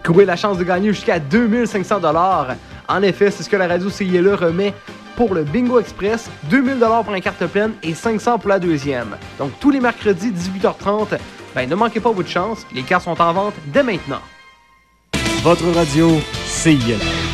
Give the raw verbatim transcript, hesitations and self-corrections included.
Courez la chance de gagner jusqu'à deux mille cinq cents dollars. En effet, c'est ce que la radio C I L E remet pour le Bingo Express, deux mille dollars pour la carte pleine et cinq cents pour la deuxième. Donc tous les mercredis, dix-huit heures trente, ben, ne manquez pas votre chance, les cartes sont en vente dès maintenant. Votre radio C I L E.